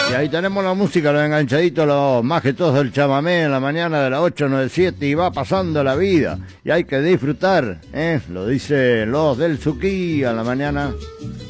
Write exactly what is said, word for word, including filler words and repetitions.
Y ahí tenemos la música, los enganchaditos, los más que todos del chamamé en la mañana de las ocho noventa y siete y va pasando la vida. Y hay que disfrutar, ¿eh? Lo dicen los del Suquí a la mañana.